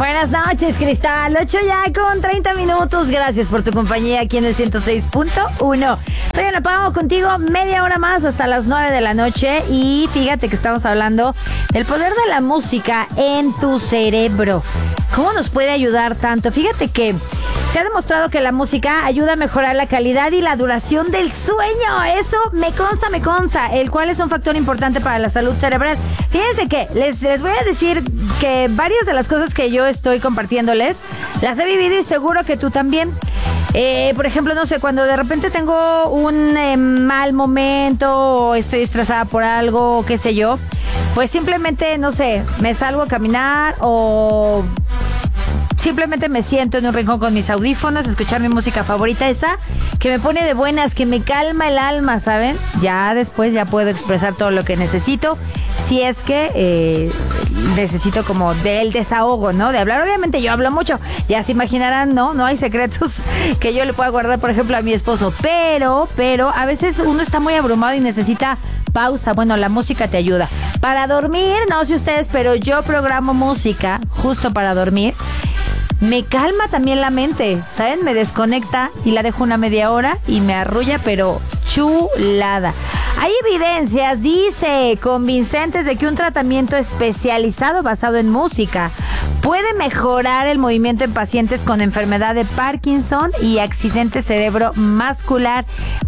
Buenas noches, Cristal. 8 ya con 30 minutos. Gracias por tu compañía aquí en el 106.1. Soy Ana Pao, contigo media hora más hasta las 9 de la noche. Y fíjate que estamos hablando del poder de la música en tu cerebro. ¿Cómo nos puede ayudar tanto? Fíjate que se ha demostrado que la música ayuda a mejorar la calidad y la duración del sueño. Eso me consta, el cual es un factor importante para la salud cerebral. Fíjense que les voy a decir que varias de las cosas que yo estoy compartiéndoles las he vivido y seguro que tú también. Por ejemplo, no sé, cuando de repente tengo un mal momento o estoy estresada por algo o qué sé yo, pues simplemente, no sé, me salgo a caminar o simplemente me siento en un rincón con mis audífonos, escuchar mi música favorita, esa que me pone de buenas, que me calma el alma, ¿saben? Ya después ya puedo expresar todo lo que necesito, si es que necesito como del desahogo, ¿no? De hablar. Obviamente yo hablo mucho, ya se imaginarán, ¿no? No hay secretos que yo le pueda guardar, por ejemplo, a mi esposo, pero a veces uno está muy abrumado y necesita pausa. Bueno, la música te ayuda. Para dormir, no sé ustedes, pero yo programo música justo para dormir. Me calma también la mente, ¿saben? Me desconecta y la dejo una media hora y me arrulla, pero chulada. Hay evidencias, dice, convincentes de que un tratamiento especializado basado en música puede mejorar el movimiento en pacientes con enfermedad de Parkinson y accidente cerebrovascular,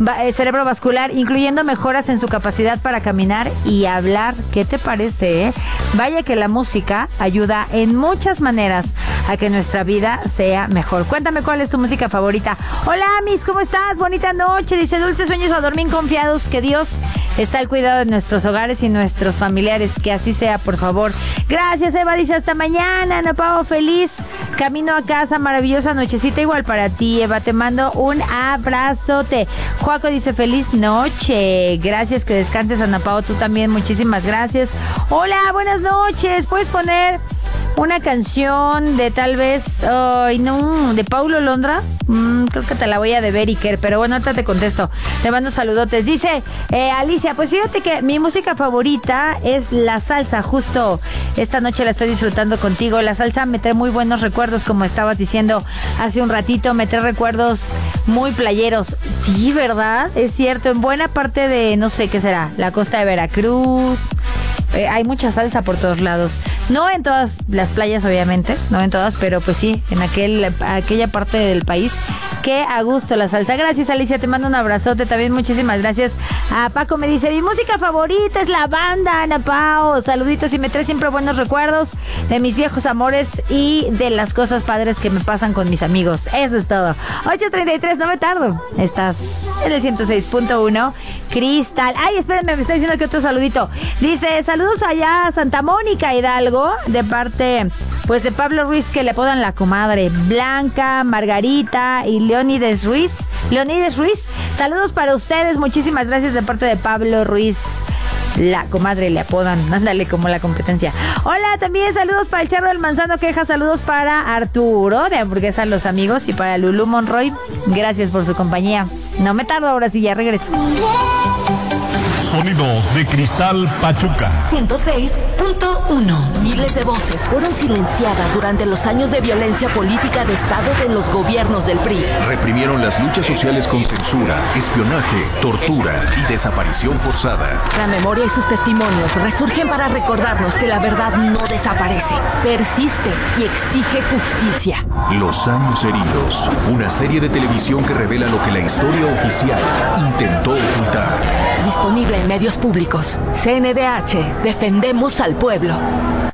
incluyendo mejoras en su capacidad para caminar y hablar. ¿Qué te parece, Vaya que la música ayuda en muchas maneras a que nuestra vida sea mejor. Cuéntame cuál es tu música favorita. Hola, Miss, ¿cómo estás? Bonita noche. Dice, dulces sueños a dormir confiados, que Dios está al cuidado de nuestros hogares y nuestros familiares. Que así sea, por favor. Gracias, Eva. Dice, hasta mañana. Ana Pao, feliz camino a casa. Maravillosa nochecita igual para ti, Eva. Te mando un abrazote. Joaco dice, feliz noche. Gracias, que descanses, Ana Pao. Tú también, muchísimas gracias. Hola, buenas noches. ¿Puedes poner una canción de tal vez, de Paulo Londra? Creo que te la voy a deber, Iker, pero bueno, ahorita te contesto. Te mando saludotes. Dice Alicia, pues fíjate que mi música favorita es la salsa. Justo esta noche la estoy disfrutando contigo. La salsa me trae muy buenos recuerdos, como estabas diciendo hace un ratito. Me trae recuerdos muy playeros. Sí, ¿verdad? Es cierto, en buena parte de, no sé qué será, la costa de Veracruz. Hay mucha salsa por todos lados. No en todas las playas, obviamente, no en todas, pero pues sí, en aquella parte del país. Qué a gusto la salsa. Gracias, Alicia, te mando un abrazote. También muchísimas gracias a Paco. Me dice, mi música favorita es la banda, Ana Pao. Saluditos, y me trae siempre buenos recuerdos de mis viejos amores y de las cosas padres que me pasan con mis amigos. Eso es todo. 8:33, no me tardo. Estás en el 106.1. Cristal. Ay, espérenme, me está diciendo que otro saludito. Dice, saludos allá a Santa Mónica, Hidalgo, de parte, pues, de Pablo Ruiz, que le apodan la comadre. Blanca, Margarita y Leonides Ruiz. Saludos para ustedes. Muchísimas gracias de parte de Pablo Ruiz. La comadre le apodan, ándale, como la competencia. Hola, también saludos para el Charro del Manzano Queja, saludos para Arturo de Hamburguesa Los Amigos y para Lulú Monroy. Gracias por su compañía. No me tardo, ahora sí, ya regreso. Sonidos de Cristal Pachuca 106.1. Miles de voces fueron silenciadas durante los años de violencia política de Estado de los gobiernos del PRI. Reprimieron las luchas sociales con censura, espionaje, tortura y desaparición forzada. La memoria y sus testimonios resurgen para recordarnos que la verdad no desaparece, persiste y exige justicia. Los años heridos, una serie de televisión que revela lo que la historia oficial intentó ocultar. Disponible en medios públicos. CNDH, defendemos al pueblo.